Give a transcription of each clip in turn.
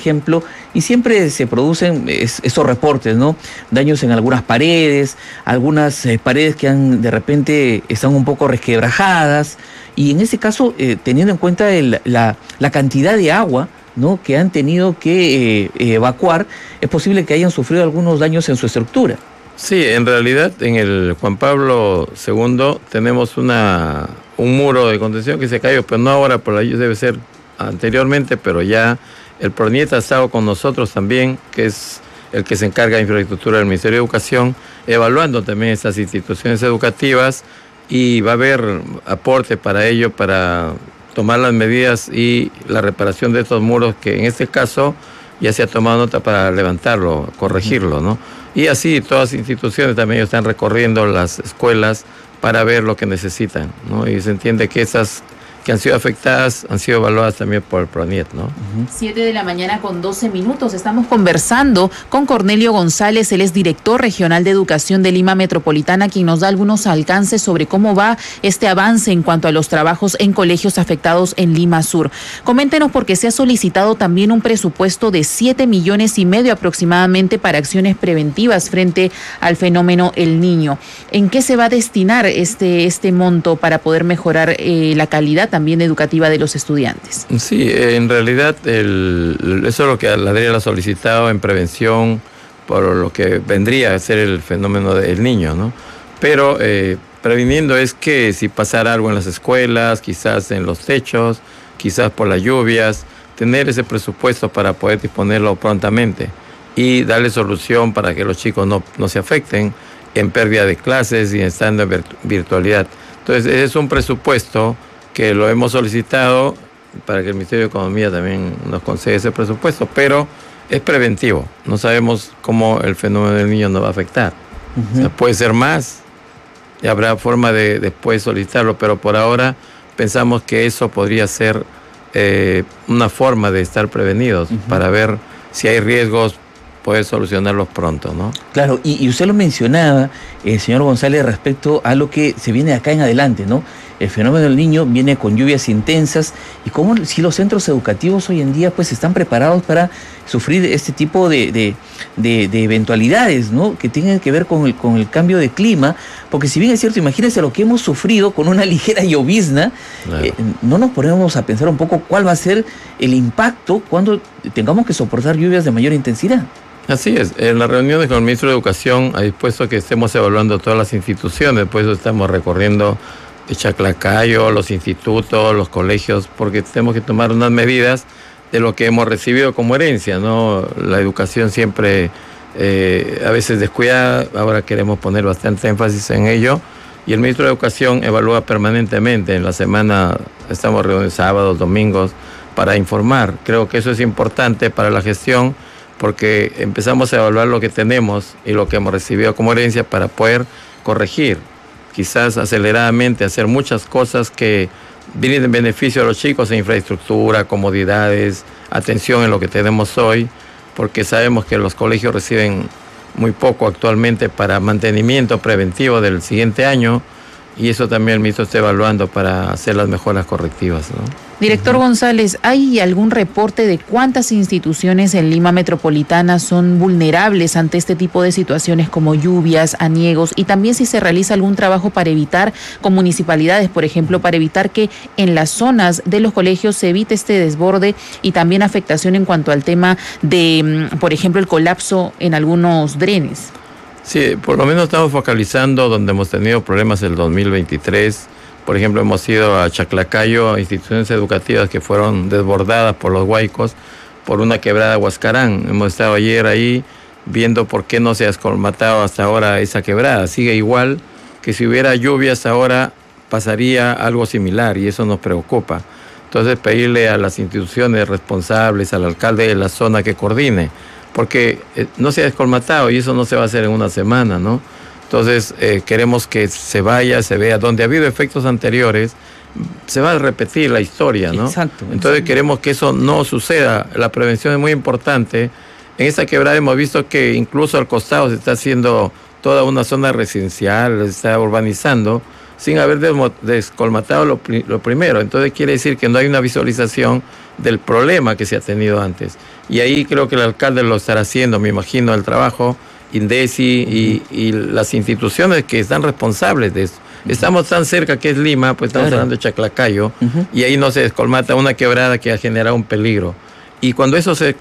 ejemplo, y siempre se producen esos reportes, ¿no? Daños en algunas paredes paredes que de repente están un poco resquebrajadas, y en ese caso, teniendo en cuenta la cantidad de agua, ¿no?, que han tenido que evacuar, es posible que hayan sufrido algunos daños en su estructura. Sí, en realidad en el Juan Pablo II tenemos un muro de contención que se cayó, pero no ahora, por ahí debe ser anteriormente, pero ya el PRONIET ha estado con nosotros también, que es el que se encarga de infraestructura del Ministerio de Educación, evaluando también estas instituciones educativas, y va a haber aporte para ello, para tomar las medidas y la reparación de estos muros, que en este caso ya se ha tomado nota para levantarlo, corregirlo, ¿no? Y así todas las instituciones también están recorriendo las escuelas para ver lo que necesitan, ¿no? Y se entiende que esas que han sido afectadas han sido evaluadas también por el PRONIET, ¿no? 7:12 a.m. Estamos conversando con Cornelio González, él es director regional de educación de Lima Metropolitana, quien nos da algunos alcances sobre cómo va este avance en cuanto a los trabajos en colegios afectados en Lima Sur. Coméntenos, porque se ha solicitado también un presupuesto de 7,5 millones aproximadamente para acciones preventivas frente al fenómeno El Niño. ¿En qué se va a destinar este monto para poder mejorar la calidad también educativa de los estudiantes? Sí, en realidad eso es lo que la DREAL ha solicitado en prevención por lo que vendría a ser el fenómeno del Niño, ¿no? Pero previniendo es que si pasara algo en las escuelas, quizás en los techos, quizás por las lluvias, tener ese presupuesto para poder disponerlo prontamente y darle solución para que los chicos no se afecten en pérdida de clases y estando en virtualidad. Entonces, ese es un presupuesto que lo hemos solicitado para que el Ministerio de Economía también nos conceda ese presupuesto, pero es preventivo. No sabemos cómo el fenómeno del Niño nos va a afectar. O sea, puede ser más, y habrá forma de después solicitarlo, pero por ahora pensamos que eso podría ser una forma de estar prevenidos, para ver si hay riesgos, poder solucionarlos pronto, ¿no? Claro, y usted lo mencionaba, señor González, respecto a lo que se viene de acá en adelante, ¿no? El fenómeno del Niño viene con lluvias intensas, y cómo si los centros educativos hoy en día pues están preparados para sufrir este tipo de eventualidades, ¿no?, que tienen que ver con el cambio de clima, porque si bien es cierto, imagínense lo que hemos sufrido con una ligera llovizna, claro. No nos ponemos a pensar un poco cuál va a ser el impacto cuando tengamos que soportar lluvias de mayor intensidad. Así es, en las reuniones con el Ministro de Educación ha dispuesto que estemos evaluando todas las instituciones, por eso estamos recorriendo Chaclacayo, los institutos, los colegios, porque tenemos que tomar unas medidas de lo que hemos recibido como herencia, ¿no? La educación siempre a veces descuidada, ahora queremos poner bastante énfasis en ello, y el Ministro de Educación evalúa permanentemente. En la semana estamos reunidos sábados, domingos, para informar. Creo que eso es importante para la gestión, porque empezamos a evaluar lo que tenemos y lo que hemos recibido como herencia para poder corregir, quizás aceleradamente, hacer muchas cosas que vienen en beneficio a los chicos en infraestructura, comodidades, atención en lo que tenemos hoy, porque sabemos que los colegios reciben muy poco actualmente para mantenimiento preventivo del siguiente año, y eso también el ministro está evaluando para hacer las mejoras correctivas, ¿no? Director González, ¿hay algún reporte de cuántas instituciones en Lima Metropolitana son vulnerables ante este tipo de situaciones como lluvias, aniegos, y también si se realiza algún trabajo para evitar, con municipalidades, por ejemplo, para evitar que en las zonas de los colegios se evite este desborde y también afectación en cuanto al tema de, por ejemplo, el colapso en algunos drenes? Sí, por lo menos estamos focalizando donde hemos tenido problemas el 2023. Por ejemplo, hemos ido a Chaclacayo, a instituciones educativas que fueron desbordadas por los huaicos por una quebrada Huascarán. Hemos estado ayer ahí viendo por qué no se ha escolmatado hasta ahora esa quebrada. Sigue igual, que si hubiera lluvias ahora pasaría algo similar, y eso nos preocupa. Entonces, pedirle a las instituciones responsables, al alcalde de la zona, que coordine, porque no se ha descolmatado y eso no se va a hacer en una semana, ¿no? Entonces, queremos que se vea, donde ha habido efectos anteriores, se va a repetir la historia, ¿no? Exacto. Entonces, queremos que eso no suceda. La prevención es muy importante. En esta quebrada hemos visto que incluso al costado se está haciendo toda una zona residencial, se está urbanizando, sin haber descolmatado lo primero. Entonces, quiere decir que no hay una visualización del problema que se ha tenido antes. Y ahí creo que el alcalde lo estará haciendo, me imagino, el trabajo, INDECI y las instituciones que están responsables de eso. Estamos tan cerca que es Lima, pues estamos hablando de Chaclacayo, y ahí no se descolmata una quebrada que ha generado un peligro. Y cuando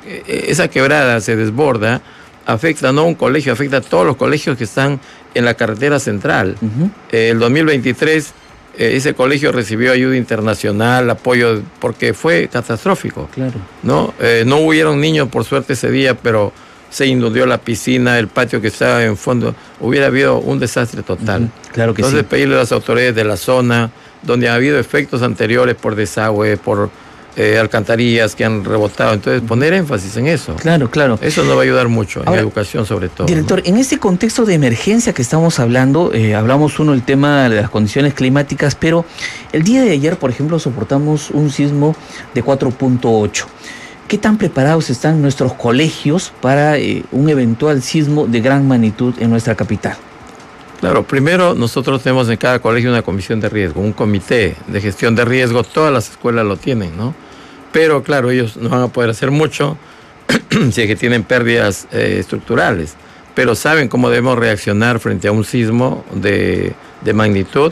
esa quebrada se desborda, afecta no a un colegio, afecta a todos los colegios que están en la carretera central. El 2023 ese colegio recibió ayuda internacional, apoyo, porque fue catastrófico. Claro. No hubieron niños por suerte ese día, pero se inundó la piscina, el patio que estaba en fondo, hubiera habido un desastre total. Claro que Entonces, sí. pedirle a las autoridades de la zona, donde ha habido efectos anteriores por desagüe, por alcantarillas que han rebotado, entonces poner énfasis en eso. Claro, claro. Eso nos va a ayudar mucho, Ahora, en educación sobre todo. Director, ¿no? en este contexto de emergencia que estamos hablando, hablamos el tema de las condiciones climáticas, pero el día de ayer, por ejemplo, soportamos un sismo de 4.8. ¿Qué tan preparados están nuestros colegios para un eventual sismo de gran magnitud en nuestra capital? Claro, primero nosotros tenemos en cada colegio una comisión de riesgo, un comité de gestión de riesgo, todas las escuelas lo tienen, ¿no? Pero claro, ellos no van a poder hacer mucho si es que tienen pérdidas estructurales, pero saben cómo debemos reaccionar frente a un sismo de magnitud.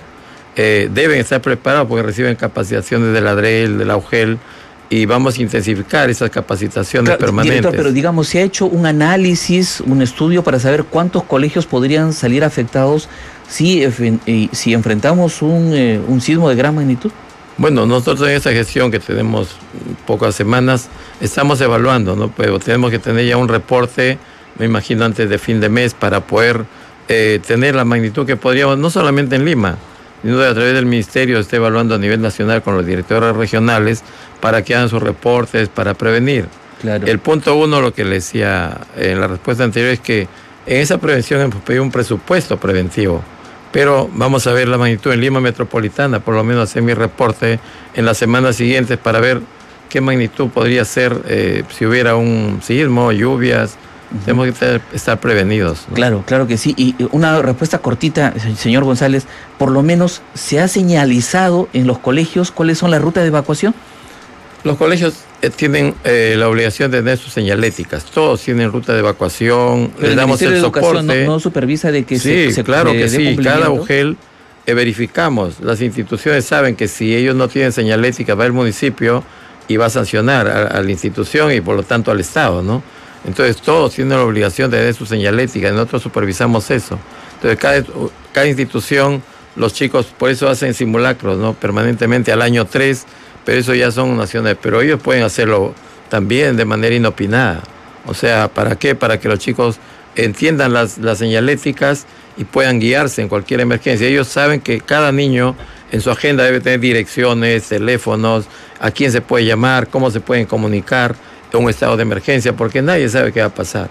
Deben estar preparados porque reciben capacitaciones de la DREL, de la UGEL, y vamos a intensificar esas capacitaciones permanentes. Director, pero digamos, ¿se ha hecho un análisis, un estudio para saber cuántos colegios podrían salir afectados si enfrentamos un sismo de gran magnitud? Bueno, nosotros en esa gestión que tenemos pocas semanas, estamos evaluando, ¿no? Pero tenemos que tener ya un reporte, me imagino antes de fin de mes, para poder tener la magnitud que podríamos, no solamente en Lima, sino a través del ministerio está evaluando a nivel nacional con los directores regionales para que hagan sus reportes, para prevenir. Claro. El punto uno, lo que le decía en la respuesta anterior, es que en esa prevención hemos pedido un presupuesto preventivo, pero vamos a ver la magnitud en Lima Metropolitana, por lo menos hacer mi reporte en las semanas siguientes para ver qué magnitud podría ser si hubiera un sismo, lluvias. Tenemos que estar prevenidos, ¿no? Claro, claro que sí. Y una respuesta cortita, señor González, por lo menos, ¿se ha señalizado en los colegios cuáles son las rutas de evacuación? Los colegios tienen la obligación de tener sus señaléticas. Todos tienen ruta de evacuación, Pero les damos el soporte. No supervisa de que sí, claro que sí. Cada UGEL verificamos. Las instituciones saben que si ellos no tienen señalética va el municipio y va a sancionar a la institución y por lo tanto al Estado, ¿no? Entonces todos tienen la obligación de tener su señalética y nosotros supervisamos eso. Entonces cada institución, los chicos por eso hacen simulacros, ¿no? Permanentemente al año 3, pero eso ya son nacionales. Pero ellos pueden hacerlo también de manera inopinada. O sea, ¿para qué? Para que los chicos entiendan las señaléticas y puedan guiarse en cualquier emergencia. Ellos saben que cada niño en su agenda debe tener direcciones, teléfonos, a quién se puede llamar, cómo se pueden comunicar un estado de emergencia, porque nadie sabe qué va a pasar.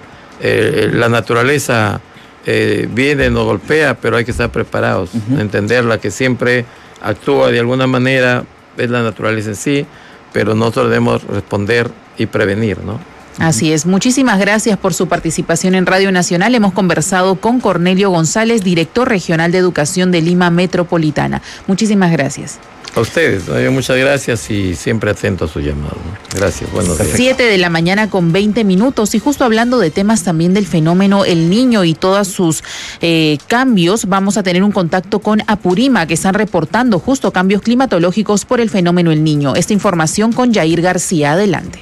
La naturaleza viene, nos golpea, pero hay que estar preparados, entenderla, que siempre actúa de alguna manera, es la naturaleza en sí, pero nosotros debemos responder y prevenir, ¿no? Así es. Muchísimas gracias por su participación en Radio Nacional. Hemos conversado con Cornelio González, director regional de Educación de Lima Metropolitana. Muchísimas gracias. A ustedes, muchas gracias y siempre atento a su llamado, ¿no? Gracias, buenos días. 7:20 a.m. y justo hablando de temas también del fenómeno El Niño y todos sus cambios, vamos a tener un contacto con Apurímac, que están reportando justo cambios climatológicos por el fenómeno El Niño. Esta información con Yair García. Adelante.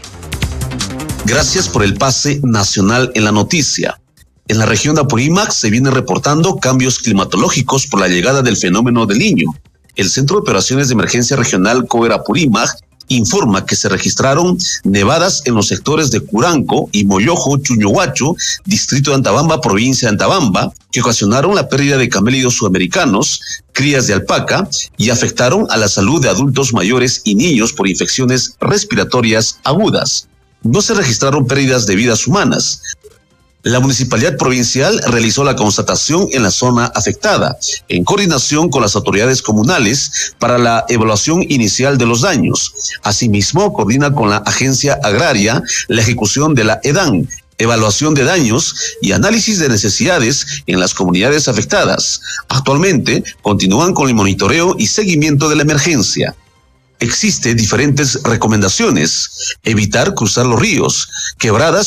Gracias por el pase nacional en la noticia. En la región de Apurímac se vienen reportando cambios climatológicos por la llegada del fenómeno del Niño. El Centro de Operaciones de Emergencia Regional COER Apurímac informa que se registraron nevadas en los sectores de Curanco y Moyojo, Chuñuhuacho, distrito de Antabamba, provincia de Antabamba, que ocasionaron la pérdida de camélidos sudamericanos, crías de alpaca y afectaron a la salud de adultos mayores y niños por infecciones respiratorias agudas. No se registraron pérdidas de vidas humanas. La Municipalidad Provincial realizó la constatación en la zona afectada, en coordinación con las autoridades comunales para la evaluación inicial de los daños. Asimismo, coordina con la Agencia Agraria la ejecución de la EDAN, evaluación de daños y análisis de necesidades en las comunidades afectadas. Actualmente, continúan con el monitoreo y seguimiento de la emergencia. Existen diferentes recomendaciones: evitar cruzar los ríos, quebradas